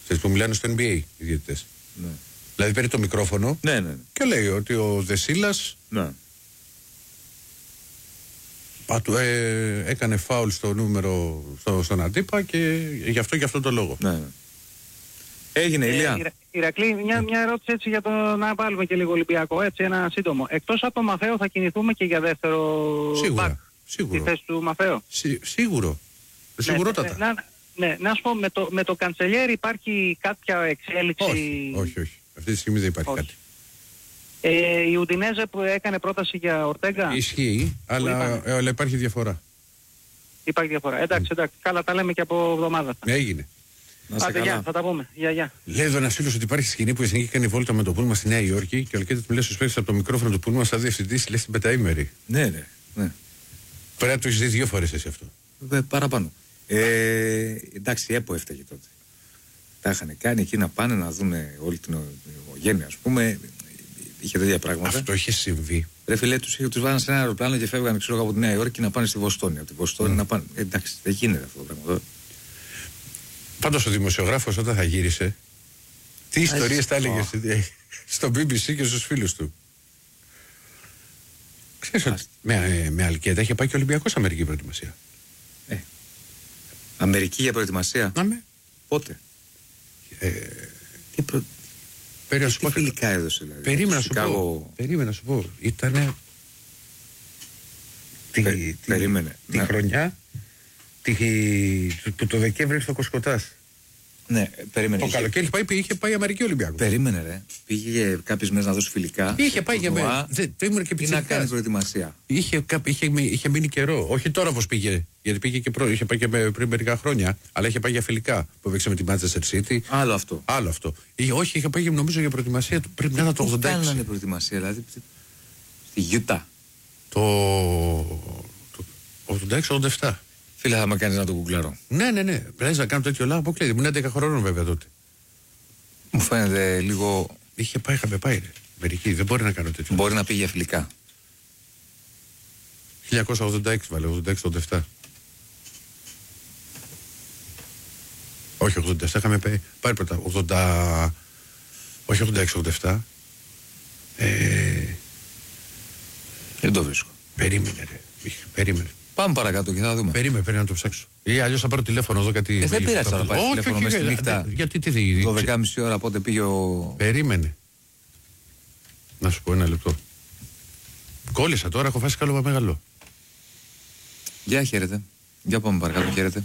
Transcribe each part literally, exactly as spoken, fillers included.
Που μιλάνε στο N B A οι διαιτητές. Ναι. Δηλαδή παίρνει το μικρόφωνο ναι, ναι. και λέει ότι ο Δεσίλας ναι. πατου, ε, έκανε φάουλ στο νούμερο στο, στον αντίπα και γι' αυτό και αυτό το λόγο. Ναι, ναι. Έγινε, ε, Ηλία. Ε, Ηρακλή, μια, μια ερώτηση έτσι για το να βάλουμε και λίγο Ολυμπιακό, έτσι ένα σύντομο. Εκτός από το Μαθαίο θα κινηθούμε και για δεύτερο σίγουρα, μπακ σίγουρο. στη θέση του Μαθαίο. Σί, σίγουρο. Ναι, Σίγουρότατα. Ναι, να, ναι, να σου πω, με το, με το Καντσελιέρι υπάρχει κάποια εξέλιξη? Όχι, όχι, όχι. Αυτή τη στιγμή δεν υπάρχει όχι. κάτι. Ε, η Ουντινέζε που έκανε πρόταση για Ορτέγκα. Ισχύει, αλλά, ε, αλλά υπάρχει διαφορά. Υπάρχει διαφορά. Εντάξει, εντάξει. Καλά, τα λέμε και από εβδομάδα. Έγινε. Άντε, γεια, θα τα πούμε. Γεια, γεια. Λέει εδώ ένα φίλο ότι υπάρχει σκηνή που η Εθνική κάνει βόλτα με το πούλμα στη Νέα Υόρκη και ο Αλκέτης μου λέει στου παίκτες από το μικρόφωνο του πούλμα σαν διευθυντής, λέει στην πενταήμερη. Ναι, ναι. ναι. Πρέπει να το έχεις δει δύο φορές εσύ αυτό. Ε, παραπάνω. Ε, εντάξει, η ΕΠΟ έφταγε τότε. Τα είχαν κάνει εκεί να πάνε να δουν όλη την οικογένεια, ας πούμε. Είχε τέτοια πράγματα. Αυτό είχε συμβεί. Ρε φίλε, τους, τους βάλανε σε ένα αεροπλάνο και φεύγανε ξέρω, από τη Νέα Υόρκη να πάνε στη Βοστόνη. Από τη Βοστόνη mm. να πάνε. Ε, εντάξει, δεν γίνεται αυτό το πράγμα. Πάντως ο δημοσιογράφος όταν θα γύρισε, τι ιστορίες τα έλεγε στο μπι μπι σι και στους φίλους του. Ξέρεις ότι με, με Αλκέτα είχε πάει και ο Ολυμπιακός Αμερική προετοιμασία. Ε, Αμερική για προετοιμασία. Άμε. Πότε. Ε, τι προ... Περί, τι πω, φιλικά έδωσε δηλαδή. Περίμενα να σου πω. Περίμενα να σου πω. Ήτανε τη, Πε, τη, περίμενε. τη να... χρονιά τη, που το Δεκέμβρη στο Κοσκοτάς. Ναι, περίμενε. Το είχε... καλοκαίρι είχε πάει, είχε πάει Αμερική Ολυμπιακός. Περίμενε ρε. Πήγε κάποιες μέρες να δώσει φιλικά. Είχε πάει για μένα. Δεν ήμουν και πιτσιρικάς. Να κάνει προετοιμασία. Είχε, είχε, είχε, είχε μείνει καιρό. Όχι τώρα όπως πήγε. Γιατί πήγε και προ, είχε πάει και πριν μερικά χρόνια. Αλλά είχε πάει για φιλικά που έπαιξε με τη Manchester City. Άλλο αυτό. Άλλο αυτό. Είχε, όχι, είχε πάει νομίζω για προετοιμασία του πριν να το ογδόντα έξι. Τι κάνανε προετοιμασία, δηλαδή. Στη Γιούτα. Το. Το ογδόντα έξι ογδόντα επτά. Φίλε, θα με κάνεις να το κουκλάρω. Ναι, ναι, ναι. Πρέπει να κάνω τέτοιο λάθο. Αποκλείεται. Ήμουν έντεκα χρόνων βέβαια τότε. Μου φαίνεται λίγο. Είχε πάει, είχαμε πάει. Ρε. Μερικοί δεν μπορεί να κάνω τέτοιο. Μπορεί να πήγε για φιλικά. χίλια εννιακόσια ογδόντα έξι βάλε, ογδόντα έξι ογδόντα επτά. Όχι, ογδόντα επτά είχαμε πάει. Πάρει πρώτα. ογδόντα. Όχι, ογδόντα έξι ογδόντα επτά. Ε... Δεν το βρίσκω. Περίμενε, ρε. Περίμενε. Πάμε παρακάτω και θα δούμε. Περίμενε, πρέπει να το ψάξω. Ή αλλιώς θα πάρω τηλέφωνο εδώ κάτι. Ε, δεν πειράζει να πάρει τηλέφωνο μέσα στη νύχτα. Γιατί τι δει. δώδεκα και μισή ώρα πότε πήγε ο. Περίμενε. Να σου πω ένα λεπτό. Κόλλησα τώρα, έχω φάσει καλό μεγάλο. Γεια, χαίρετε. Για πάμε παρακάτω, χαίρετε.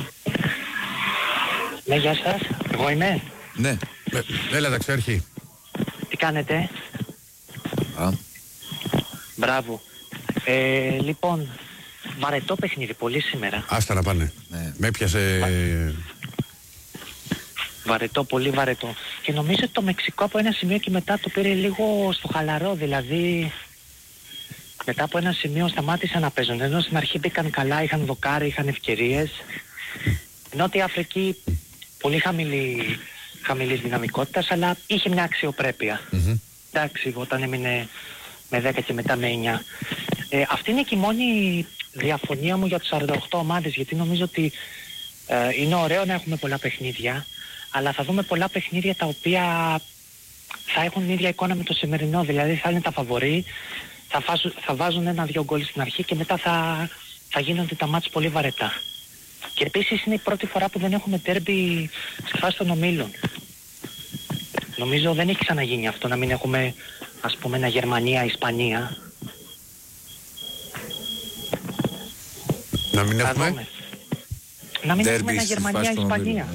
Ναι, γεια σας. Εγώ είμαι. Ναι. Ε, έλα, ταξιάρχη. Τι κάνετε? Α. Μπράβο. Ε, λοιπόν, βαρετό παιχνίδι πολύ σήμερα. Άστα να πάνε. Ναι. Με έπιασε. Βα... Βαρετό, πολύ βαρετό. Και νομίζω ότι το Μεξικό από ένα σημείο και μετά το πήρε λίγο στο χαλαρό. Δηλαδή, μετά από ένα σημείο σταμάτησαν να παίζουν. Ενώ στην αρχή μπήκαν καλά, είχαν δοκάρει, είχαν ευκαιρίες. Νότια Αφρική, πολύ χαμηλή, χαμηλής δυναμικότητας, αλλά είχε μια αξιοπρέπεια. Mm-hmm. Εντάξει, όταν έμεινε με δέκα και μετά με εννιά. Ε, αυτή είναι και η μόνη διαφωνία μου για τους σαράντα οκτώ ομάδες, γιατί νομίζω ότι ε, είναι ωραίο να έχουμε πολλά παιχνίδια, αλλά θα δούμε πολλά παιχνίδια τα οποία θα έχουν την ίδια εικόνα με το σημερινό, δηλαδή θα είναι τα φαβορί, θα, φάσου, θα βάζουν ένα-δυο γκολ στην αρχή και μετά θα, θα γίνονται τα μάτς πολύ βαρετά. Και επίσης είναι η πρώτη φορά που δεν έχουμε τέρμπι στη φάση των ομίλων. Νομίζω δεν έχει ξαναγίνει αυτό, να μην έχουμε ας πούμε ένα Γερμανία-Ισπανία. Να μην έχουμε. Δούμε. Να μην έχουμε ένα Γερμανία-Ισπανία.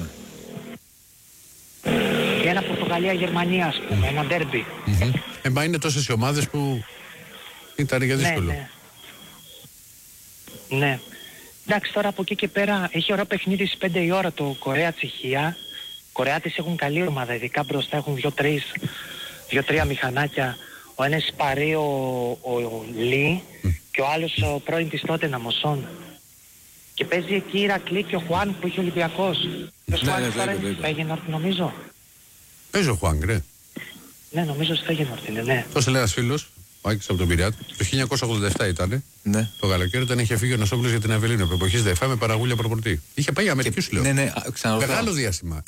Και ένα Πορτογαλία-Γερμανία, ας πούμε, mm. ένα ντέρμπι. Mm-hmm. Ε, μα είναι τόσες οι ομάδες που ήταν για δύσκολο. Ναι, ναι. ναι. Εντάξει, τώρα από εκεί και πέρα έχει ωραίο παιχνίδι στις πέντε η ώρα το Κορέα-Τσεχία. Οι Κορεάτες έχουν καλή ομάδα, ειδικά μπροστά έχουν δύο-τρεις, δύο-τρία μηχανάκια. Ο ένας Ισπαρί, ο, ο, ο Λί mm. και ο άλλος ο πρώην της τότε Ναμοσόν. Και παίζει εκεί η Ηρακλή και ο Χουάν που είχε Ολυμπιακός. Ναι, ο Χουάν ναι, τώρα είναι στο Φέγενορτ νομίζω. Παίζει ο Χουάν, ρε. Ναι, νομίζω στο Φέγενορτ είναι, ναι. Πώς λέει ένας φίλος, ο Άκης από τον Πειραιά, το χίλια εννιακόσια ογδόντα επτά ήταν. Ναι. Το καλοκαίρι όταν είχε φύγει ο Νασόπουλος για την Αβελίνο. Εποχής ΔΕΦΑ με παραγούλια προπορτή. Είχε πάει Αμερική, σου λέω. Ναι, ναι, μεγάλο διάστημα.